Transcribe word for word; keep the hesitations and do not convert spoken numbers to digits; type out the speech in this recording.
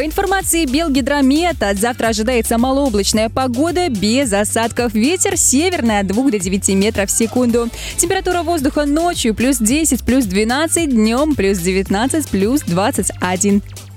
По информации Белгидромета, завтра ожидается малооблачная погода без осадков. Ветер северный от двух до девяти метров в секунду. Температура воздуха ночью плюс десять, плюс двенадцать, днем плюс девятнадцать, плюс двадцать один.